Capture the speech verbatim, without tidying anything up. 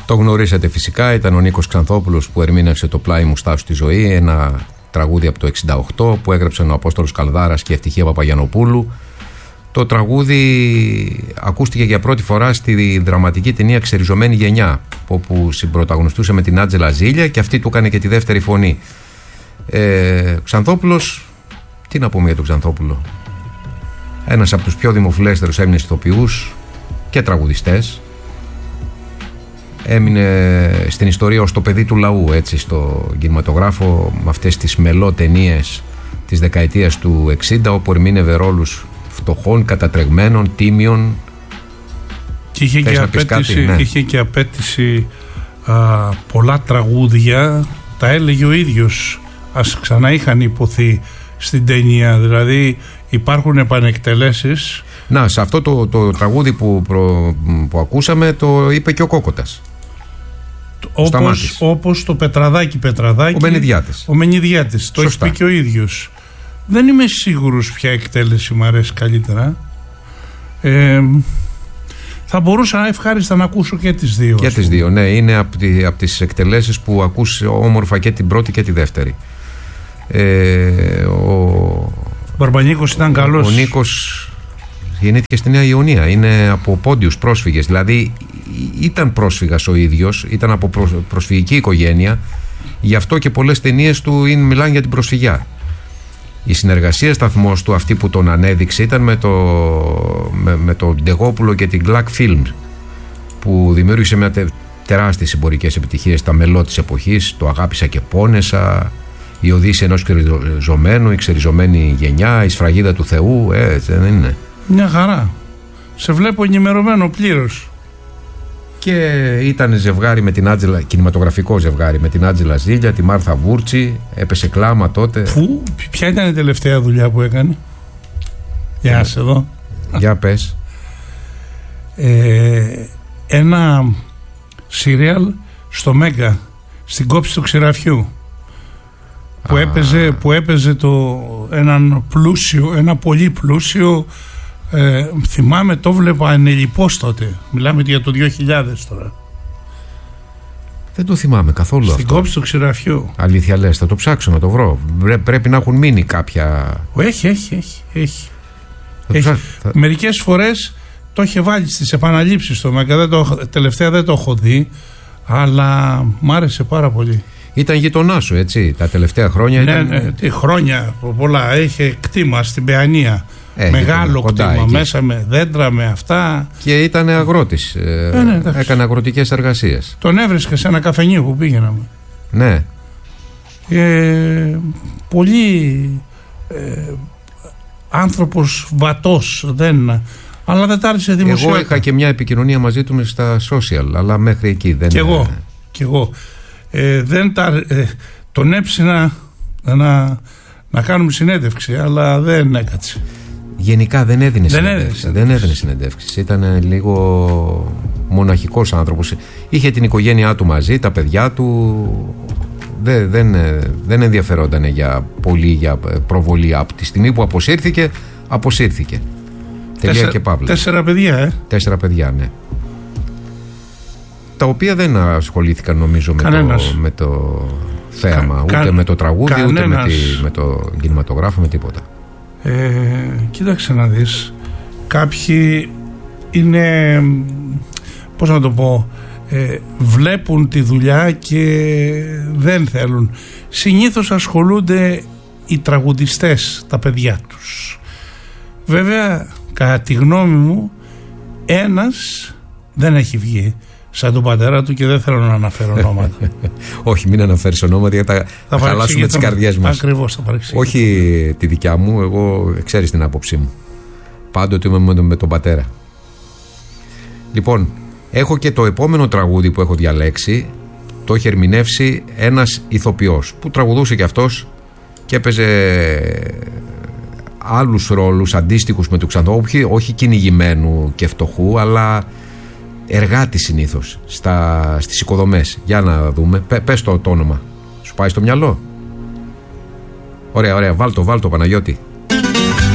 Το γνωρίσατε φυσικά, ήταν ο Νίκος Ξανθόπουλος που ερμήνευσε το «Πλάι μου στάσου στη ζωή», ένα τραγούδι από το εξήντα οκτώ που έγραψαν ο Απόστολος Καλδάρας και η Ευτυχία Παπαγιαννοπούλου. Το τραγούδι ακούστηκε για πρώτη φορά στη δραματική ταινία «Ξεριζωμένη γενιά», όπου συμπροταγωνιστούσε με την Άντζελα Ζήλια και αυτή του έκανε και τη δεύτερη φωνή. Ε, Ξανθόπουλος, τι να πούμε για τον Ξανθόπουλο. Ένας από τους πιο δημοφιλέστερους Έλληνες ηθοποιούς και τραγουδιστές. Έμεινε στην ιστορία ως το παιδί του λαού, έτσι, στο κινηματογράφο, με αυτές τις μελό ταινίες της δεκαετίας του εξήντα, όπου ερμήνευε ρόλους φτωχών, κατατρεγμένων, τίμιων. Και είχε, και απέτηση, ναι. είχε και απέτηση α, πολλά τραγούδια, τα έλεγε ο ίδιος, ας ξανά είχαν υποθεί στην ταινία, δηλαδή υπάρχουν επανεκτελέσεις. Να, σε αυτό το, το τραγούδι που, προ, που ακούσαμε το είπε και ο Κόκοτας. Όπως, όπως το Πετραδάκι Πετραδάκι. Ο Μενιδιάτης. Ο Μενιδιάτης, το έχει πει και ο ίδιος. Δεν είμαι σίγουρος ποια εκτέλεση μου αρέσει καλύτερα. Ε, θα μπορούσα ευχάριστα να ακούσω και τις δύο. Και τις δύο, ναι. Είναι από, τη, από τις εκτελέσεις που ακούς όμορφα και την πρώτη και τη δεύτερη. Ε, ο Μπαρμπανίκος ήταν καλός. Ο Νίκος γεννήθηκε στη Νέα Ιωνία. Είναι από πόντιους πρόσφυγες. Δηλαδή ήταν πρόσφυγας ο ίδιος. Ήταν από προσφυγική οικογένεια. Γι' αυτό και πολλές ταινίες του είναι, μιλάνε για την προσφυγιά. Η συνεργασία σταθμός του, αυτή που τον ανέδειξε, ήταν με, το, με, με τον Ντεγόπουλο και την Glack Films, που δημιούργησε μια τε, τεράστιες συμπορικές επιτυχίες στα μελό της εποχής. Το «Αγάπησα και πόνεσα», «Η Οδύσσια ενός ξεριζωμένου», «Η ξεριζωμένη γενιά», «Η σφραγίδα του Θεού». Ε, έτσι δεν είναι? Μια χαρά. Σε βλέπω ενημερωμένο πλήρως. Και ήταν ζευγάρι με την Άντζελα, κινηματογραφικό ζευγάρι με την Άντζελα Ζήλια, τη Μάρθα Βούρτσι. Έπεσε κλάμα τότε. Πού, ποια ήταν η τελευταία δουλειά που έκανε? Για να σε δω. Για πες. Ε, ένα σύριαλ στο Μέγκα, στην κόψη του Ξηραφιού, που έπαιζε, που έπαιζε το, έναν πλούσιο, ένα πολύ πλούσιο, ε, θυμάμαι, το βλέπα ενελιπώς τότε. Μιλάμε για το δύο χιλιάδες τώρα. Δεν το θυμάμαι καθόλου. Στην αυτό. κόψη του Ξηραφιού. Αλήθεια λες, θα το ψάξω να το βρω. Πρέπει να έχουν μείνει κάποια. Έχει, έχει, έχει, έχει. Θα έχει. Θα... Μερικές φορές το είχε βάλει στις επαναλήψεις στο Μέγκα. Δεν το, τελευταία δεν το έχω δει, αλλά μ' άρεσε πάρα πολύ. Ήταν γειτονά σου, έτσι, τα τελευταία χρόνια? Ναι, ήταν... ναι, τι χρόνια πολλά. Είχε κτήμα στην Παιανία. Ε, μεγάλο κτήμα, εκεί. Μέσα με δέντρα, με αυτά. Και ήταν αγρότης. Ε, ε, ναι, έκανε αγροτικές εργασίες. Τον έβρισκα σε ένα καφενείο που πήγαιναμε. Ναι. Ε, πολύ ε, άνθρωπος βατός, δεν, αλλά δεν τ' άρεσε δημοσιότητα. Εγώ είχα και μια επικοινωνία μαζί του στα social, αλλά μέχρι εκεί δεν. Κι εγώ, κι εγώ. Ε, δεν τα, ε, τον έψηνα να, να κάνουμε συνέντευξη, αλλά δεν έκατσε. Γενικά δεν έδινε δεν συνέντευξη. Δεν έδινε συνέντευξη. Ήταν λίγο μοναχικός άνθρωπος. Είχε την οικογένειά του μαζί, τα παιδιά του. Δεν, δεν, δεν ενδιαφερόταν για πολύ για προβολή. Από τη στιγμή που αποσύρθηκε, αποσύρθηκε. Τελεία Τέσσερα, και παύλα. Τέσσερα παιδιά, ε. Τέσσερα παιδιά, ναι. Τα οποία δεν ασχολήθηκαν, νομίζω, με το, με το θέαμα, κα, ούτε κα, με το τραγούδι, κανένας, ούτε με, τη, με το κινηματογράφο, με τίποτα. Ε, κοίταξε να δεις. Κάποιοι είναι, πώς να το πω, ε, βλέπουν τη δουλειά και δεν θέλουν. Συνήθως ασχολούνται οι τραγουδιστές, τα παιδιά τους. Βέβαια, κατά τη γνώμη μου, ένας δεν έχει βγει σαν τον πατέρα του, και δεν θέλω να αναφέρω ονόματα. Όχι, μην αναφέρεις ονόματα, γιατί θα, θα χαλάσουμε τις καρδιές μας. Ακριβώς, θα παρεξηγήσω. Όχι τη δικιά μου, εγώ ξέρεις την άποψή μου. Πάντοτε είμαι με τον πατέρα. Λοιπόν, έχω και το επόμενο τραγούδι που έχω διαλέξει. Το έχει ερμηνεύσει ένας ηθοποιός που τραγουδούσε κι αυτός και έπαιζε άλλους ρόλους αντίστοιχους με του Ξανθόπουλου, όχι κυνηγημένου και φτωχού, αλλά εργάτη συνήθως στα, στις οικοδομές. Για να δούμε. Πε, πες το, το όνομα. Σου πάει στο μυαλό? Ωραία, ωραία. Βάλ' το, βάλ' το, Παναγιώτη.